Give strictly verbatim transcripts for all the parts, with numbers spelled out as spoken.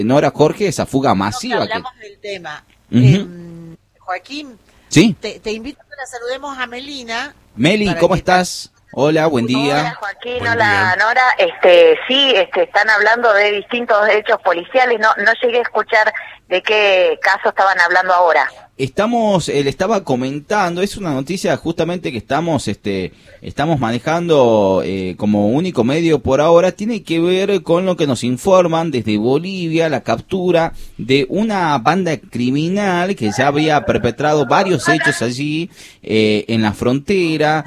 Nora, Jorge, esa fuga masiva. No, que hablamos que... del tema. Uh-huh. eh, Joaquín, ¿sí? te, te invito a que la saludemos a Melina. Meli, ¿cómo estás? Hola, buen día. Hola Joaquín, buen hola día. Nora. Este, sí, este, están hablando de distintos hechos policiales. No, no llegué a escuchar de qué caso estaban hablando ahora. Estamos, eh, le estaba comentando, es una noticia justamente que estamos, este, estamos manejando eh, como único medio por ahora, tiene que ver con lo que nos informan desde Bolivia, la captura de una banda criminal que ya había perpetrado varios hechos allí eh, en la frontera,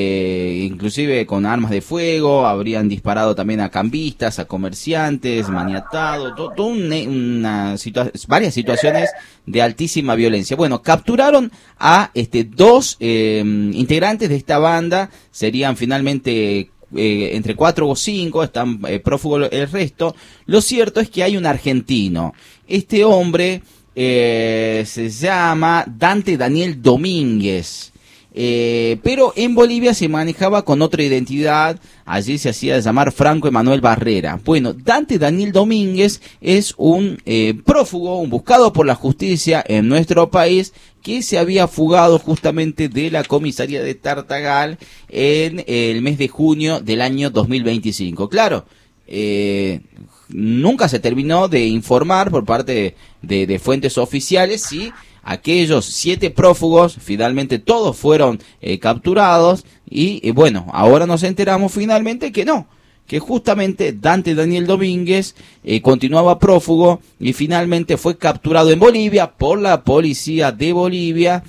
eh, inclusive con armas de fuego, habrían disparado también a cambistas, a comerciantes, maniatado, todo, todo un, una situa- varias situaciones de altísima violencia. Bueno, capturaron a este dos eh, integrantes de esta banda, serían finalmente eh, entre cuatro o cinco, están eh, prófugos el resto. Lo cierto es que hay un argentino. Este hombre eh, se llama Dante Daniel Domínguez. Eh, pero en Bolivia se manejaba con otra identidad, allí se hacía llamar Franco Emanuel Barrera. Bueno, Dante Daniel Domínguez es un eh, prófugo, un buscado por la justicia en nuestro país, que se había fugado justamente de la comisaría de Tartagal en el mes de junio del año dos mil veinticinco. Claro, eh, nunca se terminó de informar por parte de, de, de fuentes oficiales si aquellos siete prófugos, finalmente todos fueron eh, capturados y eh, bueno, ahora nos enteramos finalmente que no, que justamente Dante Daniel Domínguez eh, continuaba prófugo y finalmente fue capturado en Bolivia por la policía de Bolivia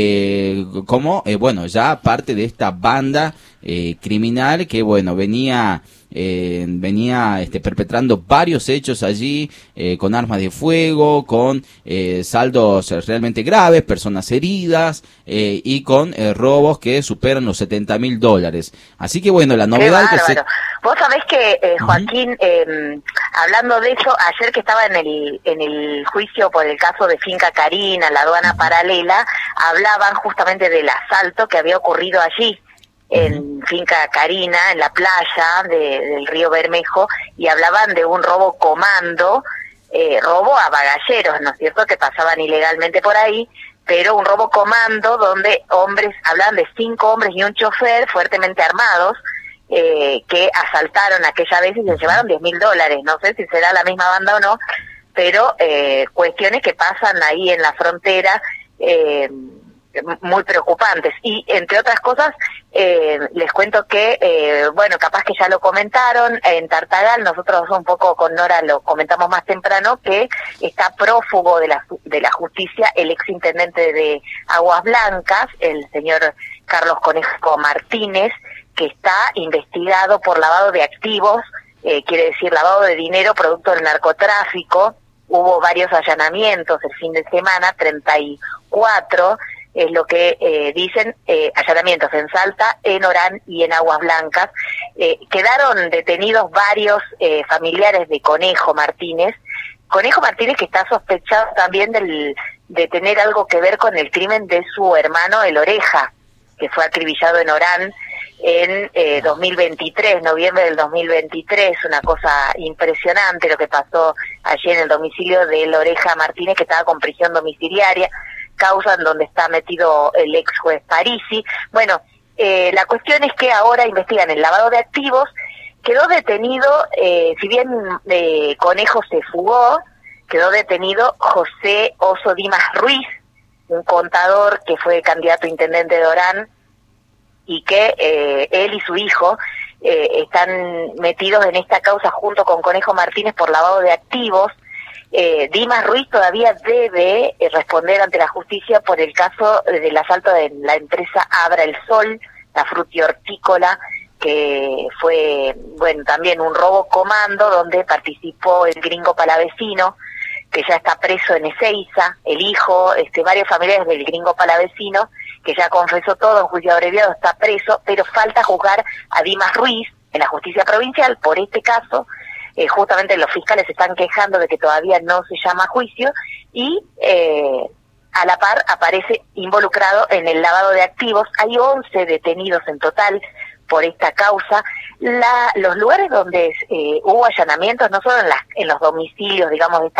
eh, como, eh, bueno, ya parte de esta banda eh, criminal que, bueno, venía... Eh, venía este, perpetrando varios hechos allí eh, con armas de fuego, con eh, saldos realmente graves, personas heridas eh, y con eh, robos que superan los setenta mil dólares. Así que bueno, la novedad que se... Vos sabés que eh, Joaquín, uh-huh. eh, hablando de eso, ayer que estaba en el en el juicio por el caso de Finca Carina, la aduana uh-huh. paralela, hablaban justamente del asalto que había ocurrido allí en Finca Carina, en la playa de, del río Bermejo, y hablaban de un robo comando, eh, robo a bagalleros, ¿no es cierto?, que pasaban ilegalmente por ahí, pero un robo comando donde hombres, hablaban de cinco hombres y un chofer fuertemente armados, eh, que asaltaron aquella vez y se llevaron diez mil dólares, no sé si será la misma banda o no, pero eh, cuestiones que pasan ahí en la frontera, eh, muy preocupantes. Y entre otras cosas, eh, les cuento que, eh, bueno, capaz que ya lo comentaron, en Tartagal, nosotros un poco con Nora lo comentamos más temprano, que está prófugo de la, de la justicia el ex intendente de Aguas Blancas, el señor Carlos Conejo Martínez, que está investigado por lavado de activos, eh, quiere decir lavado de dinero producto del narcotráfico. Hubo varios allanamientos el fin de semana, treinta y cuatro, es lo que eh, dicen, eh, allanamientos en Salta, en Orán y en Aguas Blancas. Eh, quedaron detenidos varios eh, familiares de Conejo Martínez. Conejo Martínez, que está sospechado también del, de tener algo que ver con el crimen de su hermano El Oreja, que fue acribillado en Orán en eh, dos mil veintitrés, noviembre del dos mil veintitrés, una cosa impresionante lo que pasó allí en el domicilio de El Oreja Martínez, que estaba con prisión domiciliaria, causa en donde está metido el ex juez Parisi. Bueno, eh, la cuestión es que ahora investigan el lavado de activos. Quedó detenido, eh, si bien eh, Conejo se fugó, quedó detenido José Oso Dimas Ruiz, un contador que fue candidato a intendente de Orán, y que eh, él y su hijo eh, están metidos en esta causa junto con Conejo Martínez por lavado de activos. Eh, Dimas Ruiz todavía debe eh, responder ante la justicia por el caso del asalto de la empresa Abra el Sol, la frutihortícola, que fue, bueno, también un robo comando donde participó el gringo palavecino, que ya está preso en Ezeiza, el hijo, este, varios familiares del gringo palavecino, que ya confesó todo en juicio abreviado, está preso, pero falta juzgar a Dimas Ruiz en la justicia provincial por este caso. Eh, justamente los fiscales se están quejando de que todavía no se llama a juicio y eh, a la par aparece involucrado en el lavado de activos. Hay once detenidos en total por esta causa. La, los lugares donde eh, hubo allanamientos, no solo en, las, en los domicilios, digamos, de